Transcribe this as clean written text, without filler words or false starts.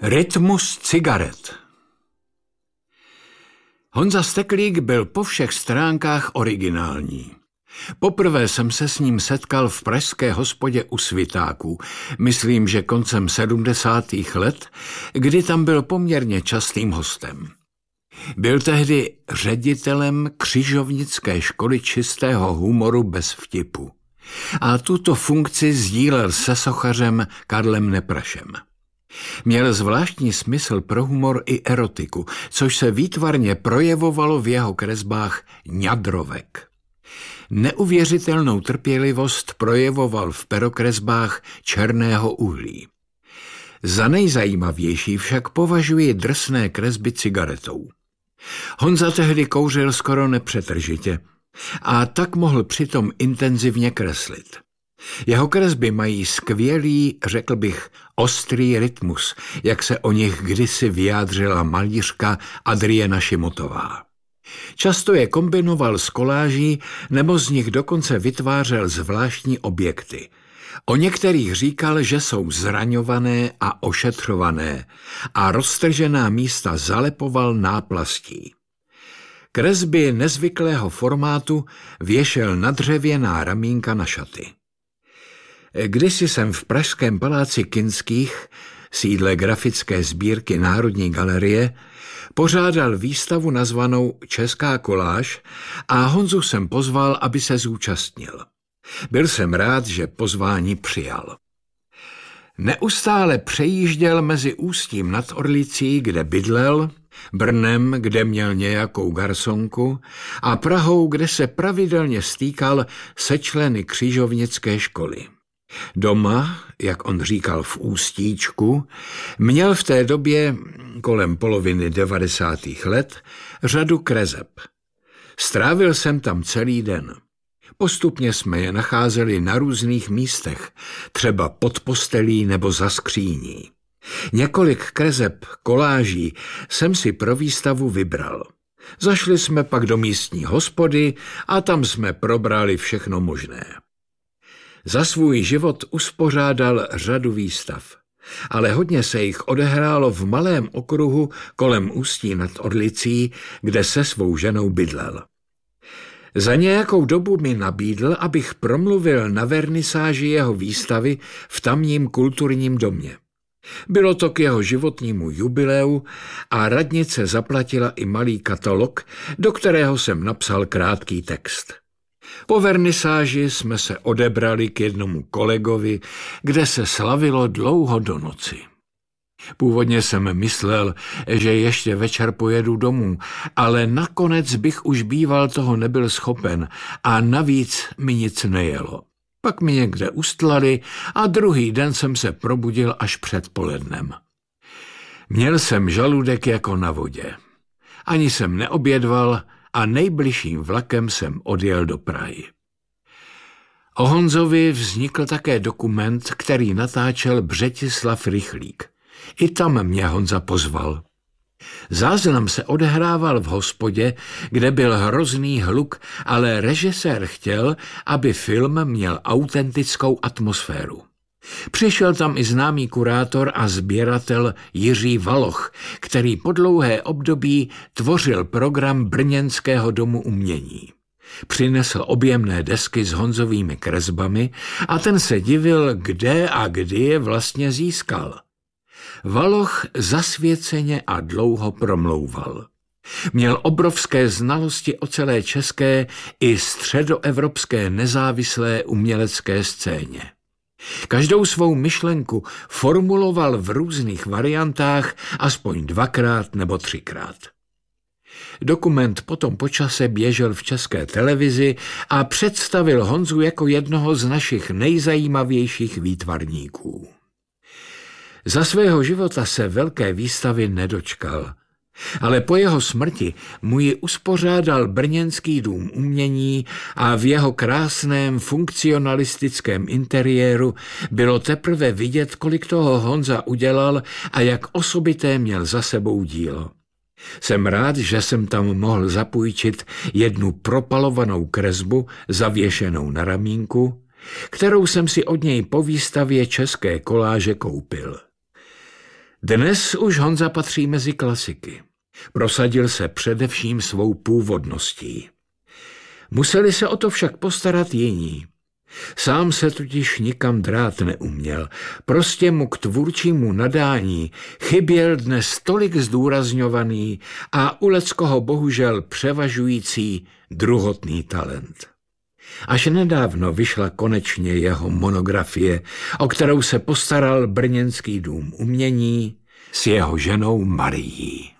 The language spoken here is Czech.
Rytmus cigaret. Honza Steklík byl po všech stránkách originální. Poprvé jsem se s ním setkal v pražské hospodě u Svitáků, myslím, že koncem 70. let, kdy tam byl poměrně častým hostem. Byl tehdy ředitelem křižovnické školy čistého humoru bez vtipu a tuto funkci sdílel se sochařem Karlem Neprašem. Měl zvláštní smysl pro humor i erotiku, což se výtvarně projevovalo v jeho kresbách ňadrovek. Neuvěřitelnou trpělivost projevoval v perokresbách černého uhlí. Za nejzajímavější však považuji drsné kresby cigaretou. Honza tehdy kouřil skoro nepřetržitě a tak mohl přitom intenzivně kreslit. Jeho kresby mají skvělý, řekl bych, ostrý rytmus, jak se o nich kdysi vyjádřila malířka Adriana Šimotová. Často je kombinoval s koláží nebo z nich dokonce vytvářel zvláštní objekty. O některých říkal, že jsou zraňované a ošetřované a roztržená místa zalepoval náplastí. Kresby nezvyklého formátu věšel na dřevěná ramínka na šaty. Kdysi jsem v pražském paláci Kinských, sídle grafické sbírky Národní galerie, pořádal výstavu nazvanou Česká koláž a Honzu jsem pozval, aby se zúčastnil. Byl jsem rád, že pozvání přijal. Neustále přejížděl mezi Ústím nad Orlicí, kde bydlel, Brnem, kde měl nějakou garsonku, a Prahou, kde se pravidelně stýkal se členy křižovnické školy. Doma, jak on říkal v Ústíčku, měl v té době, kolem poloviny 90. let, řadu kreseb. Strávil jsem tam celý den. Postupně jsme je nacházeli na různých místech, třeba pod postelí nebo za skříní. Několik kreseb, koláží jsem si pro výstavu vybral. Zašli jsme pak do místní hospody a tam jsme probrali všechno možné. Za svůj život uspořádal řadu výstav, ale hodně se jich odehrálo v malém okruhu kolem Ústí nad Orlicí, kde se svou ženou bydlel. Za nějakou dobu mi nabídl, abych promluvil na vernisáži jeho výstavy v tamním kulturním domě. Bylo to k jeho životnímu jubileu a radnice zaplatila i malý katalog, do kterého jsem napsal krátký text. Po vernisáži jsme se odebrali k jednomu kolegovi, kde se slavilo dlouho do noci. Původně jsem myslel, že ještě večer pojedu domů, ale nakonec bych už býval toho nebyl schopen a navíc mi nic nejelo. Pak mi někde ustlali a druhý den jsem se probudil až před polednem. Měl jsem žaludek jako na vodě. Ani jsem neobědval a nejbližším vlakem jsem odjel do Prahy. O Honzovi vznikl také dokument, který natáčel Břetislav Rychlík. I tam mě Honza pozval. Záznam se odehrával v hospodě, kde byl hrozný hluk, ale režisér chtěl, aby film měl autentickou atmosféru. Přišel tam i známý kurátor a sběratel Jiří Valoch, který po dlouhé období tvořil program Brněnského domu umění. Přinesl objemné desky s Honzovými kresbami a ten se divil, kde a kdy je vlastně získal. Valoch zasvěceně a dlouho promlouval. Měl obrovské znalosti o celé české i středoevropské nezávislé umělecké scéně. Každou svou myšlenku formuloval v různých variantách aspoň 2x nebo 3x. Dokument potom po čase běžel v České televizi a představil Honzu jako jednoho z našich nejzajímavějších výtvarníků. Za svého života se velké výstavy nedočkal, ale po jeho smrti mu ji uspořádal Brněnský dům umění a v jeho krásném funkcionalistickém interiéru bylo teprve vidět, kolik toho Honza udělal a jak osobité měl za sebou dílo. Jsem rád, že jsem tam mohl zapůjčit jednu propalovanou kresbu zavěšenou na ramínku, kterou jsem si od něj po výstavě České koláže koupil. Dnes už Honza patří mezi klasiky. Prosadil se především svou původností. Museli se o to však postarat jiní. Sám se totiž nikam drát neuměl, prostě mu k tvůrčímu nadání chyběl dnes tolik zdůrazňovaný a u leckoho bohužel převažující druhotný talent. Až nedávno vyšla konečně jeho monografie, o kterou se postaral Brněnský dům umění s jeho ženou Marií.